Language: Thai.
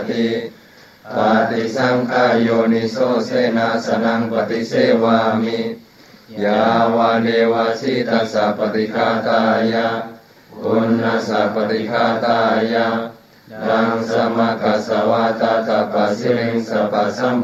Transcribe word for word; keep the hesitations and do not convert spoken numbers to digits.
ติปฏิสังขายโยนิโสเสนาสนังปฏิเสวามิยาวาเดวาสิตัสสะปฏิฆาตายะปุณณสัพปฏิฆาตายะดังสมกัสสวะตาตาปัสสิริงสัพพสัม